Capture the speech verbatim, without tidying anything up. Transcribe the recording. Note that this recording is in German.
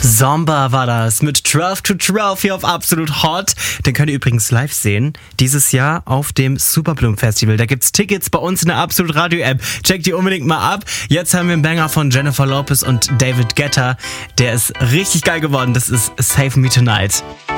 Zomba war das mit zwölf to zwölf hier auf Absolut Hot. Den könnt ihr übrigens live sehen, dieses Jahr auf dem Superbloom Festival. Da gibt's Tickets bei uns in der Absolut Radio App. Checkt die unbedingt mal ab. Jetzt haben wir einen Banger von Jennifer Lopez und David Guetta. Der ist richtig geil geworden. Das ist Save Me Tonight.